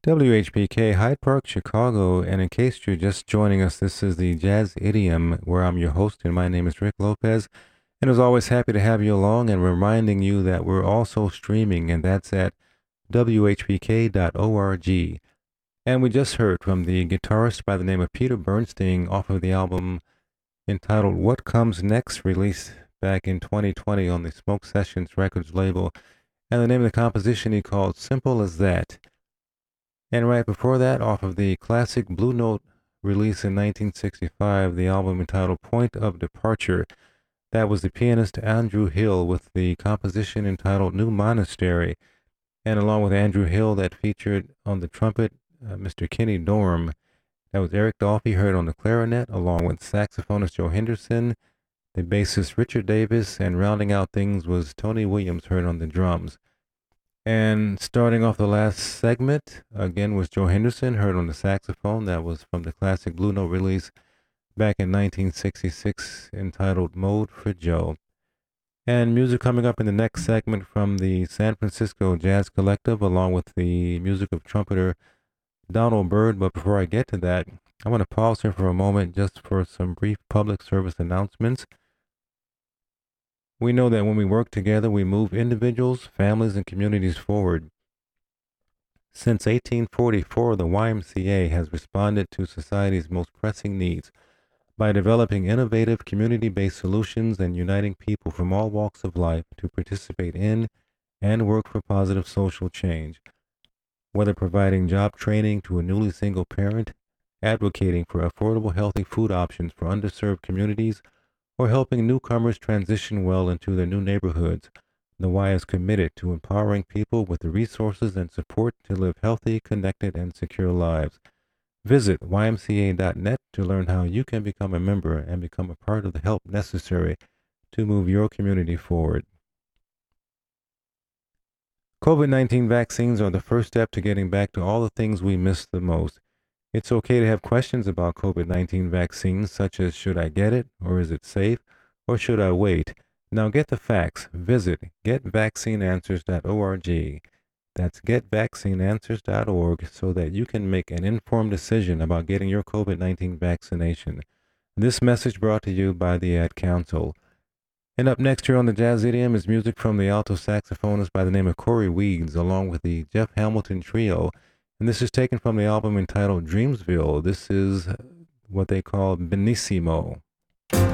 WHPK, Hyde Park, Chicago. And in case you're just joining us, this is the Jazz Idiom, where I'm your host, and my name is Rick Lopez. And as always, happy to have you along and reminding you that we're also streaming, and that's at WHPK.org. And we just heard from the guitarist by the name of Peter Bernstein off of the album entitled What Comes Next, released back in 2020 on the Smoke Sessions Records label. And the name of the composition he called Simple as That. And right before that, off of the classic Blue Note release in 1965, the album entitled Point of Departure, that was the pianist Andrew Hill with the composition entitled New Monastery. And along with Andrew Hill, that featured on the trumpet Mr. Kenny Dorham. That was Eric Dolphy, heard on the clarinet, along with saxophonist Joe Henderson, the bassist Richard Davis, and rounding out things was Tony Williams, heard on the drums. And starting off the last segment, again, was Joe Henderson, heard on the saxophone. That was from the classic Blue Note release back in 1966, entitled Mode for Joe. And music coming up in the next segment from the San Francisco Jazz Collective, along with the music of trumpeter Donald Byrd. But before I get to that, I want to pause here for a moment just for some brief public service announcements. We know that when we work together, we move individuals, families, and communities forward. Since 1844, the YMCA has responded to society's most pressing needs by developing innovative community-based solutions and uniting people from all walks of life to participate in and work for positive social change. Whether providing job training to a newly single parent, advocating for affordable healthy food options for underserved communities, or helping newcomers transition well into their new neighborhoods, the Y is committed to empowering people with the resources and support to live healthy, connected, and secure lives. Visit ymca.net to learn how you can become a member and become a part of the help necessary to move your community forward. COVID-19 vaccines are the first step to getting back to all the things we miss the most. It's okay to have questions about COVID-19 vaccines, such as should I get it, or is it safe, or should I wait? Now get the facts. Visit getvaccineanswers.org. That's getvaccineanswers.org so that you can make an informed decision about getting your COVID-19 vaccination. This message brought to you by the Ad Council. And up next here on the Jazz Idiom is music from the alto saxophonist by the name of Corey Weeds, along with the Jeff Hamilton Trio. And this is taken from the album entitled Dreamsville. This is what they call Benissimo.